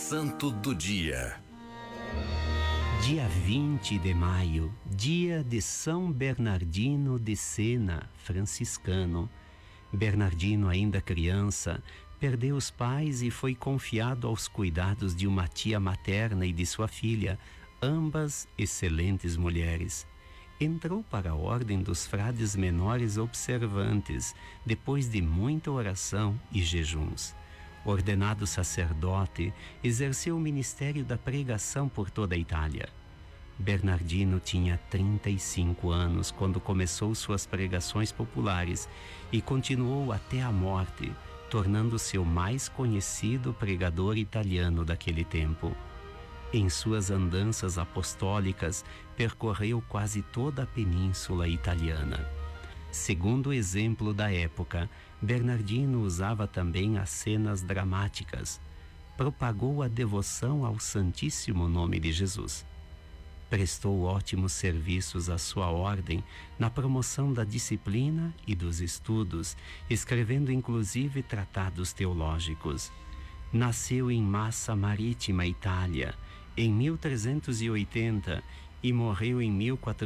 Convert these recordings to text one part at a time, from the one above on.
Santo do Dia. Dia 20 de maio, dia de São Bernardino de Sena, franciscano. Bernardino, ainda criança, perdeu os pais e foi confiado aos cuidados de uma tia materna e de sua filha, ambas excelentes mulheres. Entrou para a ordem dos frades menores observantes, depois de muita oração e jejuns. Ordenado sacerdote, exerceu o ministério da pregação por toda a Itália. Bernardino tinha 35 anos quando começou suas pregações populares e continuou até a morte, tornando-se o mais conhecido pregador italiano daquele tempo. Em suas andanças apostólicas, percorreu quase toda a península italiana. Segundo o exemplo da época, Bernardino usava também as cenas dramáticas. Propagou a devoção ao Santíssimo Nome de Jesus. Prestou ótimos serviços à sua ordem na promoção da disciplina e dos estudos, escrevendo inclusive tratados teológicos. Nasceu em Massa Marittima, Itália, em 1380 e morreu em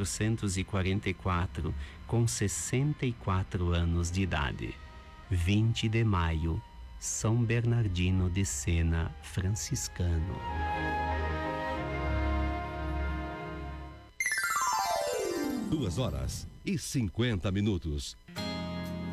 1444, com 64 anos de idade. 20 de maio, São Bernardino de Sena, franciscano. 2h50.